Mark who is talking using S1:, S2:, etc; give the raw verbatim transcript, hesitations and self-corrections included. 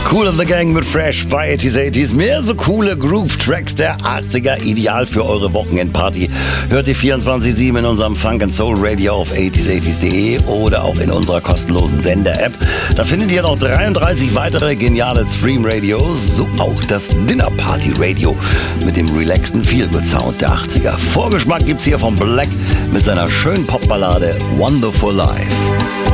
S1: Kool and the Gang mit Fresh bei achtziger achtziger. Mehr so coole Groove-Tracks der achtziger, ideal für eure Wochenendparty. Hört ihr vierundzwanzig sieben in unserem Funk and Soul Radio auf achtziger achtziger punkt de oder auch in unserer kostenlosen Sender-App. Da findet ihr noch dreiunddreißig weitere geniale Stream-Radios, so auch das Dinner-Party-Radio mit dem relaxten Feel-Good-Sound der achtziger. Vorgeschmack gibt's hier von Black mit seiner schönen Popballade Wonderful Life.